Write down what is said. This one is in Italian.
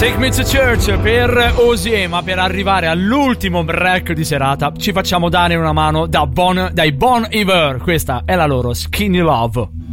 Take Me to Church per Osie, ma per arrivare all'ultimo break di serata ci facciamo dare una mano dai Bon Iver. Questa è la loro Skinny Love.